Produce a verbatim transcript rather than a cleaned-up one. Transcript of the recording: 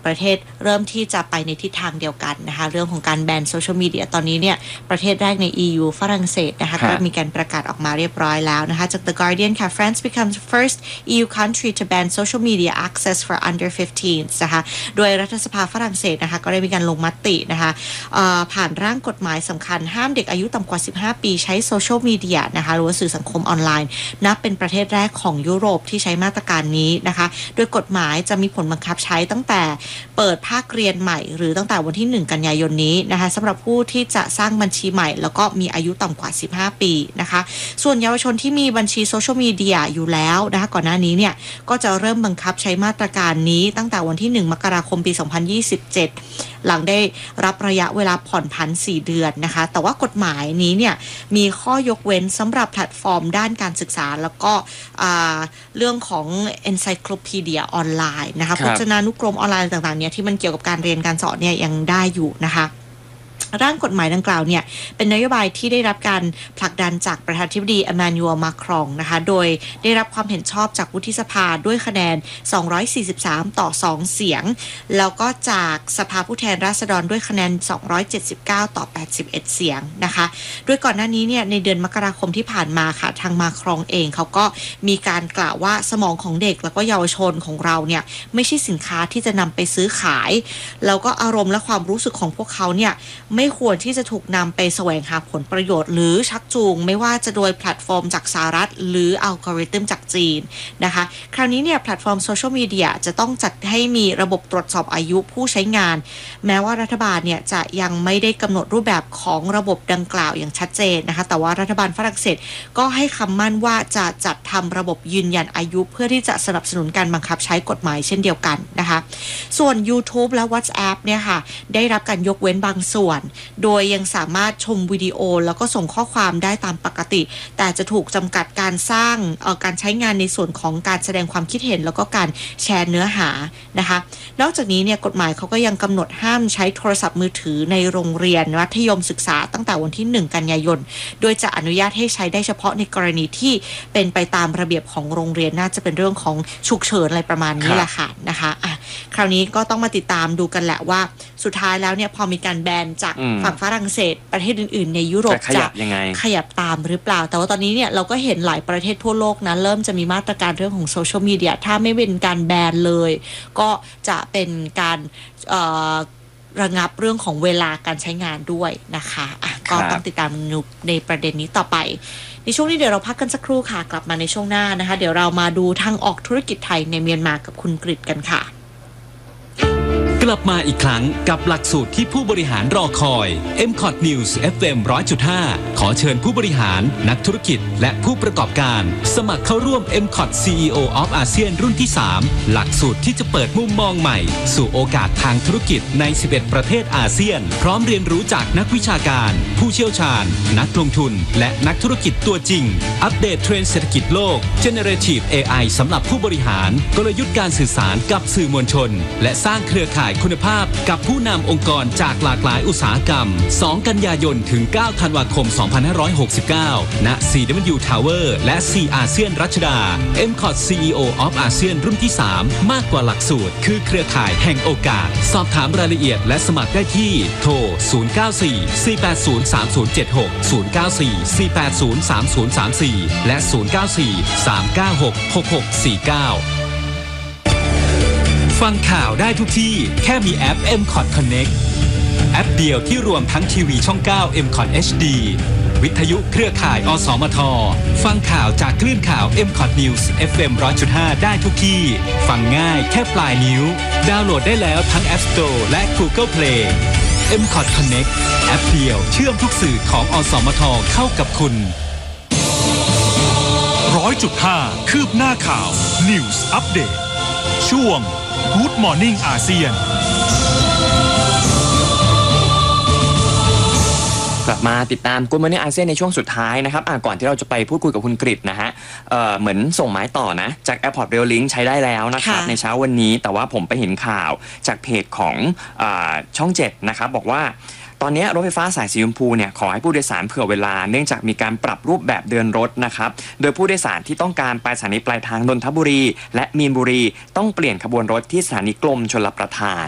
ประเทศเริ่มที่จะไปในทิศทางเดียวกันนะคะเรื่องของการแบนโซเชียลมีเดียตอนนี้เนี่ยประเทศแรกใน อี ยู ฝรั่งเศสนะคะก็มีการประกาศออกมาเรียบร้อยแล้วนะคะจาก The Guardian ค่ะ France becomes first อี ยู country to ban social media access for under fifteen นะคะโดยรัฐสภาฝรั่งเศสนะคะก็ได้มีการลงมตินะคะผ่านร่างกฎหมายสำคัญห้ามเด็กอายุต่ำกว่าสิบห้าปีใช้โซเชียลมีเดียนะคะหรือว่าสื่อสังคมออนไลน์นับเป็นประเทศแรกของยุโรปที่ใช้มาตรการนี้นะคะโดยกฎหมายจะมีผลบังคับใช้ตั้งแต่เปิดภาคเรียนใหม่หรือตั้งแต่วันที่หนึ่งกันยายนนี้นะคะสำหรับผู้ที่จะสร้างบัญชีใหม่แล้วก็มีอายุต่ำกว่าสิบห้าปีนะคะส่วนเยาวชนที่มีบัญชีโซเชียลมีเดียอยู่แล้วนะคะก่อนหน้านี้เนี่ยก็จะเริ่มบังคับใช้มาตรการนี้ตั้งแต่วันที่หนึ่งมกราคมปีสองพันยี่สิบเจ็ดหลังได้รับระยะเวลาผ่อนผันสี่เดือนนะคะแต่ว่ากฎหมายนี้เนี่ยมีข้อยกเว้นสำหรับแพลตฟอร์มด้านการศึกษาแล้วก็เรื่องของ encyclopedia ออนไลน์นะคะพจนานุกรมออนไลน์ต่างๆเนี่ยที่มันเกี่ยวกับการเรียนการสอนเนี่ยยังได้อยู่นะคะร่างกฎหมายดังกล่าวเนี่ยเป็นนโยบายที่ได้รับการผลักดันจากประธานาธิบดีเอมานูเอล มาครองนะคะโดยได้รับความเห็นชอบจากวุฒิสภาด้วยคะแนนสองร้อยสี่สิบสามต่อสองเสียงแล้วก็จากสภาผู้แทนราษฎรด้วยคะแนนสองร้อยเจ็ดสิบเก้าต่อแปดสิบเอ็ดเสียงนะคะโดยก่อนหน้านี้เนี่ยในเดือนมกราคมที่ผ่านมาค่ะทางมาครองเองเขาก็มีการกล่าวว่าสมองของเด็กแล้วก็เยาวชนของเราเนี่ยไม่ใช่สินค้าที่จะนำไปซื้อขายแล้วก็อารมณ์และความรู้สึกของพวกเขาเนี่ยไม่ควรที่จะถูกนำไปแสวงหาผลประโยชน์หรือชักจูงไม่ว่าจะโดยแพลตฟอร์มจากสหรัฐหรืออัลกอริทึมจากจีนนะคะคราวนี้เนี่ยแพลตฟอร์มโซเชียลมีเดียจะต้องจัดให้มีระบบตรวจสอบอายุผู้ใช้งานแม้ว่ารัฐบาลเนี่ยจะยังไม่ได้กำหนดรูปแบบของระบบดังกล่าวอย่างชัดเจนนะคะแต่ว่ารัฐบาลฝรั่งเศสก็ให้คำมั่นว่าจะจัดทำระบบยืนยันอายุเพื่อที่จะสนับสนุนการบังคับใช้กฎหมายเช่นเดียวกันนะคะส่วน YouTube และ WhatsApp เนี่ยค่ะได้รับการยกเว้นบางส่วนโดยยังสามารถชมวิดีโอแล้วก็ส่งข้อความได้ตามปกติแต่จะถูกจำกัดการสร้างเอ่อการใช้งานในส่วนของการแสดงความคิดเห็นแล้วก็การแชร์เนื้อหานะคะนอกจากนี้เนี่ยกฎหมายเขาก็ยังกำหนดห้ามใช้โทรศัพท์มือถือในโรงเรียนมัธยมศึกษาตั้งแต่วันที่หนึ่งกันยายนโดยจะอนุญาตให้ใช้ได้เฉพาะในกรณีที่เป็นไปตามระเบียบของโรงเรียนน่าจะเป็นเรื่องของฉุกเฉินอะไรประมาณนี้แหละค่ะนะคะอ่ะคราวนี้ก็ต้องมาติดตามดูกันแหละว่าสุดท้ายแล้วเนี่ยพอมีการแบนจากฝั่งฝรั่งเศสประเทศอื่นๆในยุโรปจะขยับตามหรือเปล่าแต่ว่าตอนนี้เนี่ยเราก็เห็นหลายประเทศทั่วโลกนะเริ่มจะมีมาตรการเรื่องของโซเชียลมีเดียถ้าไม่เป็นการแบนเลยก็จะเป็นการระงับเรื่องของเวลาการใช้งานด้วยนะคะอ่ะก็ต้องติดตามในประเด็นนี้ต่อไปในช่วงนี้เดี๋ยวเราพักกันสักครู่ค่ะกลับมาในช่วงหน้านะคะเดี๋ยวเรามาดูทางออกธุรกิจไทยในเมียนมากับคุณกฤษกันค่ะกลับมาอีกครั้งกับหลักสูตรที่ผู้บริหารรอคอย เอ็ม คอท News เอฟ เอ็ม หนึ่งร้อยจุดห้า ขอเชิญผู้บริหารนักธุรกิจและผู้ประกอบการสมัครเข้าร่วม เอ็ม คอท ซี อี โอ of อาเซียนรุ่นที่สามหลักสูตรที่จะเปิดมุมมองใหม่สู่โอกาสทางธุรกิจในสิบเอ็ดประเทศอาเซียนพร้อมเรียนรู้จากนักวิชาการผู้เชี่ยวชาญนักลงทุนและนักธุรกิจตัวจริงอัปเดตเทรนด์เศรษฐกิจโลก Generative เอ ไอ สำหรับผู้บริหารกลยุทธ์การสื่อสารกับสื่อมวลชนและสร้างเครือข่ายคุณภาพกับผู้นำองค์กรจากหลากหลายอุตสาหกรรมสองกันยายนถึงเก้าธันวาคมสองพันห้าร้อยหกสิบเก้าณ ซี ดับเบิลยู Tower และ C อาเซียนรัชดา เอ็ม คอท ซี อี โอ of อาเซียนรุ่นที่สามมากกว่าหลักสูตรคือเครือข่ายแห่งโอกาสสอบถามรายละเอียดและสมัครได้ที่โทรศูนย์ เก้า สี่ สี่ แปด ศูนย์ สาม ศูนย์ เจ็ด หก ศูนย์ เก้า สี่ สี่ แปด ศูนย์ สาม ศูนย์ สาม สี่และศูนย์ เก้า สี่ สาม เก้า หก หก หก สี่ เก้าฟังข่าวได้ทุกที่แค่มีแอป เอ็ม คอท Connect แอปเดียวที่รวมทั้งทีวีช่องเก้า เอ็ม คอท เอช ดี วิทยุเครือข่ายอสมทฟังข่าวจากคลื่นข่าว เอ็ม คอท News เอฟ เอ็ม หนึ่งร้อยจุดห้า ได้ทุกที่ฟังง่ายแค่ปลายนิ้วดาวน์โหลดได้แล้วทั้ง App Store และ Google Play เอ็ม คอท Connect แอปเดียวเชื่อมทุกสื่อของอสมทเข้ากับคุณหนึ่งร้อยจุดห้า คืบหน้าข่าว News Update ช่วงGood Morning อาเซียนกลับมาติดตามGood Morning อาเซียนในช่วงสุดท้ายนะครับก่อนที่เราจะไปพูดคุยกับคุณกฤษนะฮะ เอ่อ เหมือนส่งไม้ต่อนะจาก Airport Rail Link ใช้ได้แล้วนะครับในเช้าวันนี้แต่ว่าผมไปเห็นข่าวจากเพจของอ่าช่องเจ็ดนะครับบอกว่าตอนนี้รถไฟฟ้าสายสีชมพูเนี่ยขอให้ผู้โดยสารเผื่อเวลาเนื่องจากมีการปรับรูปแบบเดินรถนะครับโดยผู้โดยสารที่ต้องการไปสถานีปลายทางนนทบุรีและมีนบุรีต้องเปลี่ยนขบวนรถที่สถานีกรมชลประทาน